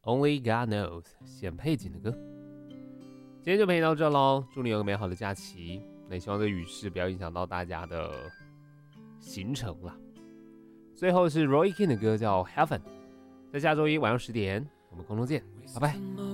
Only God Knows 显配景的歌。今天就陪你到这咯，祝你有个美好的假期。那也希望这雨势不要影响到大家的行程啦。最后是 Roy King 的歌叫 Heaven， 在下周一晚上10点，我们空中见，拜拜。